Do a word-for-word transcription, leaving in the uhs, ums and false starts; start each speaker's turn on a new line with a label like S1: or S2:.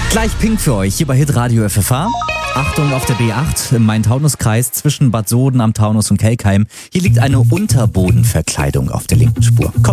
S1: Gleich Pink für euch hier bei Hitradio F F H. Achtung auf der B acht im Main-Taunus-Kreis zwischen Bad Soden am Taunus und Kelkheim. Hier liegt eine Unterbodenverkleidung auf der linken Spur. Kommt